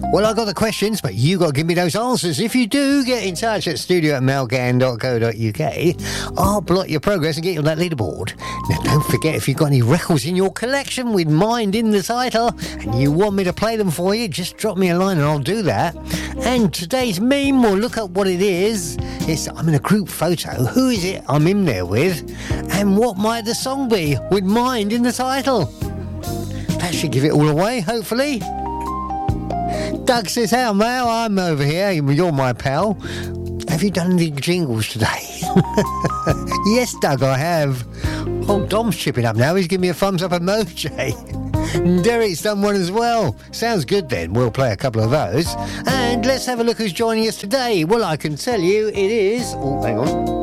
Well, I got the questions, but you got to give me those answers. If you do, get in touch at studio@melgan.co.uk. I'll plot your progress and get you on that leaderboard. Now, don't forget, if you've got any records in your collection with Mind in the title and you want me to play them for you, just drop me a line and I'll do that. And today's meme, we'll look up what it is. I'm in a group photo. Who is it I'm in there with? And what might the song be with Mind in the title? That should give it all away, hopefully. Doug says, "How, Mel? I'm over here. You're my pal. Have you done any jingles today?" Yes, Doug, I have. Oh, Dom's chipping up now. He's giving me a thumbs up emoji. Derek's done one as well. Sounds good then. We'll play a couple of those. And let's have a look who's joining us today. Well, I can tell you it is... Oh, hang on.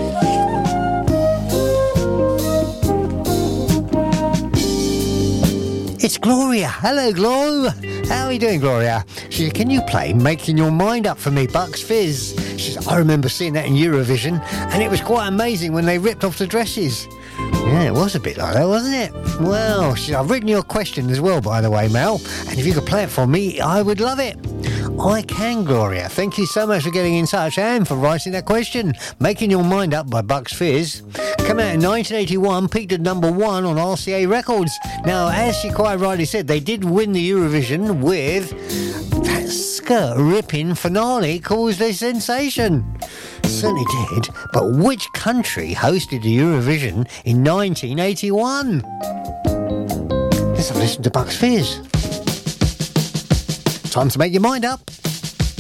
It's Gloria. Hello, Glo. How are you doing, Gloria? She said, "Can you play Making Your Mind Up for me, Bucks Fizz?" She said, "I remember seeing that in Eurovision, and it was quite amazing when they ripped off the dresses." Yeah, it was a bit like that, wasn't it? Well, I've written your question as well, by the way, Mel, and if you could play it for me, I would love it. I can, Gloria. Thank you so much for getting in touch and for writing that question. Making Your Mind Up by Bucks Fizz came out in 1981, peaked at number 1 on RCA Records. Now, as she quite rightly said, they did win the Eurovision with that skirt-ripping finale caused a sensation. Certainly did, but which country hosted the Eurovision in 1981? Let's have a listen to Bucks Fizz. Time to make your mind up.